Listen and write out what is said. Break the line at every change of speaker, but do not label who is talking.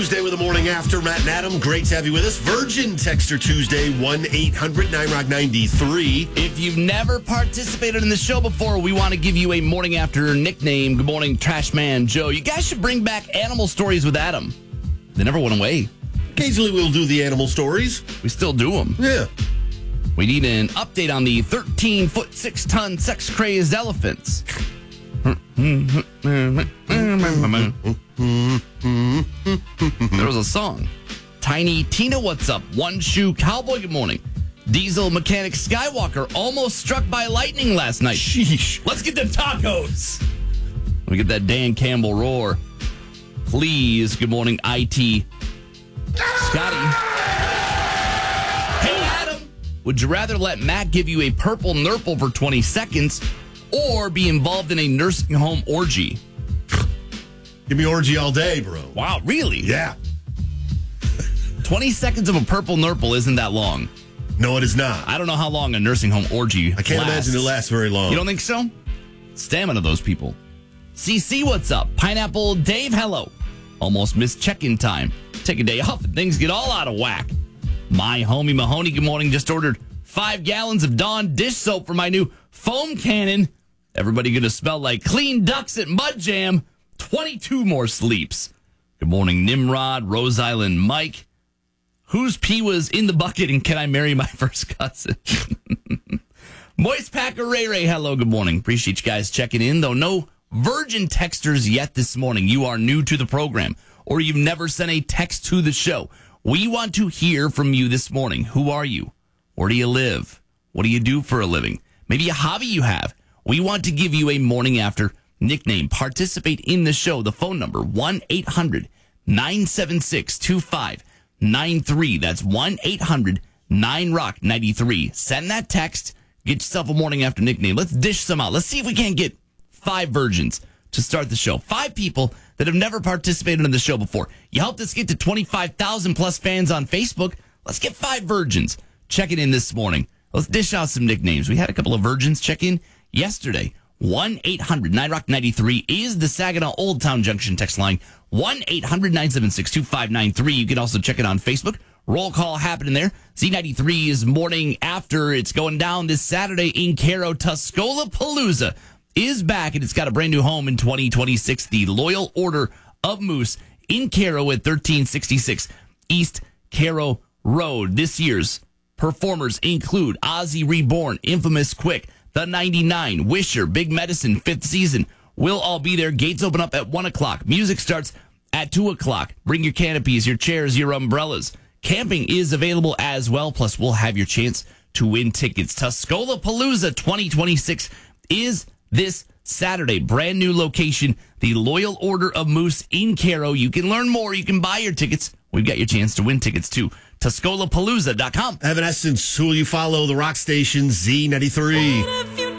Tuesday with the morning after. Matt and Adam, great to have you with us. Virgin Texter Tuesday, 1-800-9ROCK-93.
If you've never participated in the show before, we want to give you a morning after nickname. Good morning, Trash Man Joe. You guys should bring back animal stories with Adam. They never went away.
Occasionally we'll do the animal stories.
We still do them.
Yeah.
We need an update on the 13-foot, 6-ton sex-crazed elephants. There was a song. Tiny Tina, what's up? One Shoe Cowboy, good morning. Diesel Mechanic Skywalker almost struck by lightning last night.
Sheesh.
Let's get them tacos. Let me get that Dan Campbell roar. Please, good morning, IT. Scotty. Hey, Adam. Would you rather let Matt give you a purple nurple for 20 seconds or be involved in a nursing home orgy?
Give me orgy all day, bro.
Wow, really?
Yeah.
20 seconds of a purple nurple isn't that long.
No, it is not.
I don't know how long a nursing home orgy
I can't imagine it lasts very long.
You don't think so? Stamina, those people. CC, what's up? Pineapple Dave, hello. Almost missed check-in time. Take a day off and things get all out of whack. My homie Mahoney, good morning. Just ordered 5 gallons of Dawn dish soap for my new foam cannon. Everybody gonna smell like clean ducks at Mud Jam. 22 more sleeps. Good morning, Nimrod, Rose Island Mike. Whose pee was in the bucket and can I marry my first cousin? Moist Packer Ray Ray, hello, good morning. Appreciate you guys checking in, though no Virgin texters yet this morning. You are new to the program or you've never sent a text to the show. We want to hear from you this morning. Who are you? Where do you live? What do you do for a living? Maybe a hobby you have. We want to give you a morning after nickname. Participate in the show. The phone number, 1-800-976-2593. That's 1-800-9ROCK-93. Send that text. Get yourself a morning after nickname. Let's dish some out. Let's see if we can't get 5 virgins to start the show. 5 people that have never participated in the show before. You helped us get to 25,000 plus fans on Facebook. Let's get 5 virgins checking in this morning. Let's dish out some nicknames. We had a couple of virgins check in yesterday. 1-800-9ROCK-93 is the Saginaw Old Town Junction text line. 1-800-976-2593. You can also check it on Facebook. Roll call happening there. Z93 is morning after. It's going down this Saturday in Cairo. Tuscola Palooza is back, and it's got a brand new home in 2026. The Loyal Order of Moose in Cairo at 1366 East Cairo Road. This year's performers include Ozzy Reborn, Infamous Quick, The 99, Wisher, Big Medicine, 5th Season. We'll all be there. Gates open up at 1 o'clock. Music starts at 2 o'clock. Bring your canopies, your chairs, your umbrellas. Camping is available as well. Plus, we'll have your chance to win tickets. Tuscola Palooza 2026 is this Saturday. Brand new location, the Loyal Order of Moose in Cairo. You can learn more. You can buy your tickets. We've got your chance to win tickets too. TuscolaPalooza.com.
Evanescence, who will you follow? The rock station Z93.